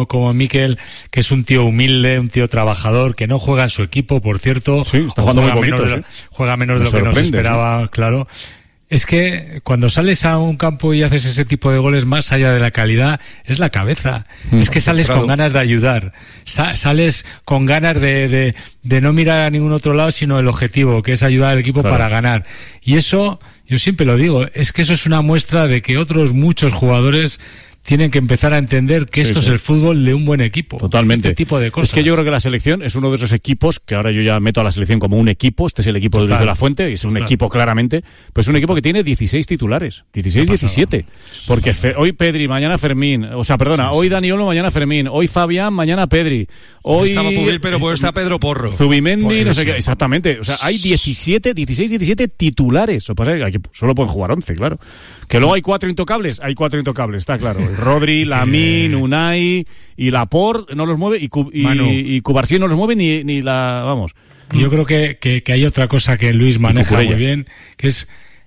como Mikel, que es un tío humilde, un tío trabajador, que no juega en su equipo, por cierto. Sí, está jugando muy poquito. Juega menos de lo que nos esperaba, claro. Es que cuando sales a un campo y haces ese tipo de goles, más allá de la calidad, es la cabeza. Es que sales con ganas de ayudar. Sales con ganas de no mirar a ningún otro lado, sino el objetivo, que es ayudar al equipo para ganar. Y eso, yo siempre lo digo, es que eso es una muestra de que otros muchos jugadores tienen que empezar a entender que esto es el fútbol de un buen equipo. Totalmente. Este tipo de cosas. Es que yo creo que la selección es uno de esos equipos, que ahora yo ya meto a la selección como un equipo, este es el equipo de Luis de la Fuente, y es un equipo claramente, pues es un equipo que tiene 16 titulares, 17. Porque hoy Pedri, mañana Fermín, hoy Dani Olmo, mañana Fermín, hoy Fabián, mañana Pedri, hoy... Estaba Pubil, pero pues está Pedro Porro. Zubimendi, no sé qué, exactamente. O sea, hay 16, 17 titulares. O pasa que solo pueden jugar 11, claro. Que luego hay 4 intocables, está claro. Rodri, Lamine, Unai y Laporte no los mueve y Cubarsí no los mueve ni la... Vamos. Yo creo que hay otra cosa que Luis maneja muy bien, que es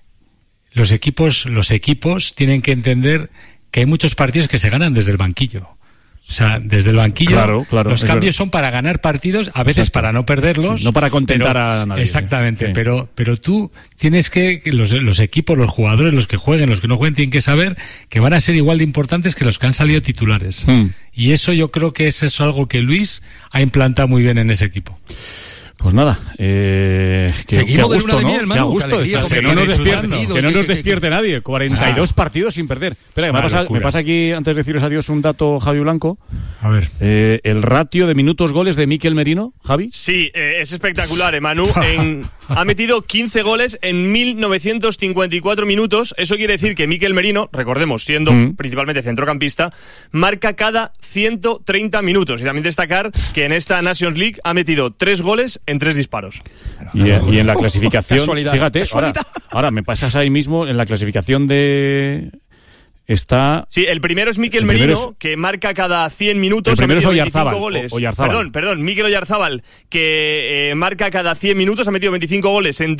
los equipos tienen que entender que hay muchos partidos que se ganan desde el banquillo. O sea, desde el banquillo, los cambios son para ganar partidos, a veces para no perderlos. No para contentar a nadie. Exactamente, sí. Pero tú tienes que los equipos, los jugadores, los que jueguen, los que no jueguen, tienen que saber que van a ser igual de importantes que los que han salido titulares. Y eso yo creo que es algo que Luis ha implantado muy bien en ese equipo. Pues nada, seguimos de luna de miel, Manu, qué gusto que no nos despierte nadie. 42 partidos sin perder. Espera, que me pasa aquí, antes de deciros adiós, un dato, Javi Blanco. A ver. El ratio de minutos goles de Mikel Merino, Javi. Sí, es espectacular, Manu. Ha metido 15 goles en 1954 minutos. Eso quiere decir que Mikel Merino, recordemos, siendo principalmente centrocampista, marca cada 130 minutos. Y también destacar que en esta Nations League ha metido 3 goles en 3 disparos. Y en la clasificación, fíjate, ahora me pasas ahí mismo en la clasificación de... Está... Sí, el primero es Mikel Merino, que marca cada 100 minutos. El primero es Oyarzábal. Perdón, Mikel Oyarzábal, que marca cada 100 minutos, ha metido 25 goles en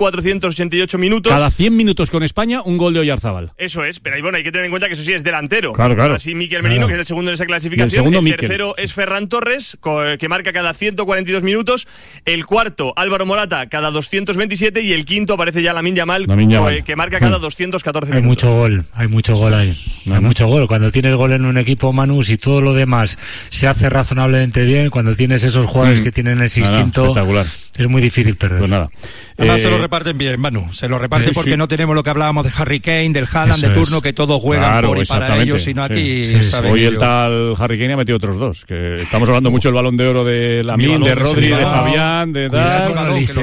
2.488 minutos. Cada 100 minutos con España, un gol de Oyarzábal. Eso es, pero hay que tener en cuenta que eso sí es delantero. Claro. Así Mikel Merino, que es el segundo en esa clasificación. El tercero es Ferran Torres, que marca cada 142 minutos. El cuarto, Álvaro Morata, cada 227. Y el quinto aparece ya Lamine Yamal, que marca cada 214 minutos. Hay mucho gol. Hay mucho gol. Cuando tienes gol en un equipo, Manu, si todo lo demás se hace razonablemente bien, cuando tienes esos jugadores que tienen ese instinto, espectacular. Es muy difícil perder. Pues nada. Además se lo reparten bien, Manu. Se lo reparten porque no tenemos lo que hablábamos de Harry Kane, del Haaland de turno, que todos juegan por y para ellos, sino aquí. Hoy el tal Harry Kane ha metido otros 2. Que estamos hablando mucho del Balón de Oro de Lamine, de Rodri, de Fabián, de tal.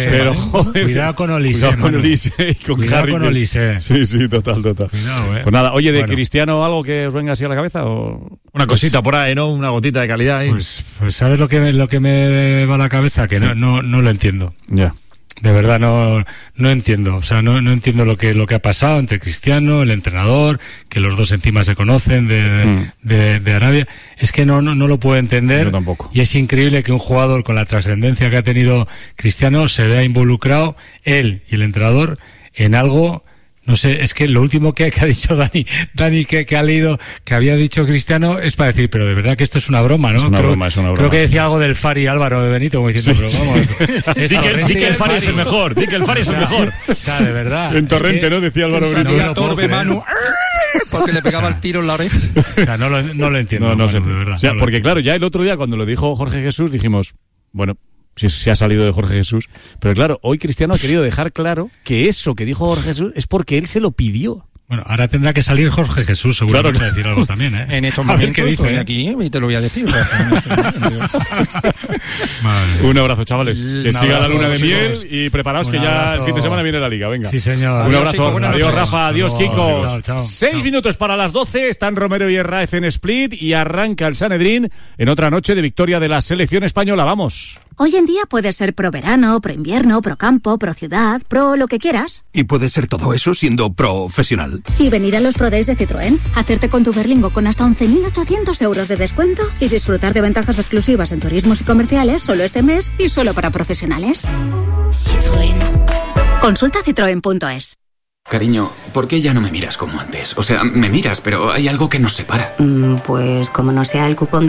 Cuidado con Olise. Cuidado con Olise. Sí, total. Cuidado, Pues nada, oye, de Cristiano, ¿algo que os venga así a la cabeza? ¿O? Una cosita por ahí, ¿no? Una gotita de calidad ahí. Pues ¿sabes lo que me va a la cabeza? Que no lo entiendo. Ya. De verdad no entiendo. O sea, no entiendo lo que ha pasado entre Cristiano, el entrenador, que los dos encima se conocen de Arabia. Es que no lo puedo entender. Yo tampoco. Y es increíble que un jugador con la trascendencia que ha tenido Cristiano se vea involucrado, él y el entrenador, en algo... No sé, es que lo último que ha dicho Dani que ha leído, que había dicho Cristiano, es para decir, pero de verdad que esto es una broma, ¿no? Es una broma. Creo que decía algo del Fari Álvaro de Benito, como diciendo, pero vamos... Di que el Fari es el mejor, O sea, de verdad. En Torrente, ¿no? Decía Álvaro Benito. Torbe, Manu, porque le pegaba el tiro en la oreja. O sea, no lo entiendo. No sé, de verdad. O sea, porque claro, ya el otro día cuando lo dijo Jorge Jesús, dijimos, bueno... si se ha salido de Jorge Jesús, pero claro, hoy Cristiano ha querido dejar claro que eso que dijo Jorge Jesús es porque él se lo pidió. Bueno, ahora tendrá que salir Jorge Jesús, seguramente, claro. decir algo también, ¿eh? En estos momentos estoy aquí y te lo voy a decir. Un abrazo, chavales. Que siga la luna de miel y preparaos que ya el fin de semana viene la Liga. Venga. Sí, señor. Un abrazo. Adiós, Rafa. Adiós, Kiko. Chao. 6 minutos para las 12. Están Romero y Herráez en Split y arranca el Sanedrín en otra noche de victoria de la selección española. Vamos. Hoy en día puedes ser pro verano, pro invierno, pro campo, pro ciudad, pro lo que quieras. Y puedes ser todo eso siendo profesional. Y venir a los Pro Days de Citroën, hacerte con tu Berlingo con hasta 11.800 euros de descuento y disfrutar de ventajas exclusivas en turismos y comerciales solo este mes y solo para profesionales. Citroën. Consulta citroen.es. Cariño, ¿por qué ya no me miras como antes? O sea, me miras, pero hay algo que nos separa. Pues como no sea el cupón